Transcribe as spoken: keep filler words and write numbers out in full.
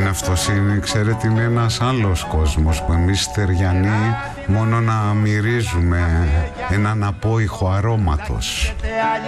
την αυτοσύνη, ξέρετε, είναι ένας άλλος κόσμος που εμείς στεριανοί μόνο να μυρίζουμε έναν απόϊχο αρώματος.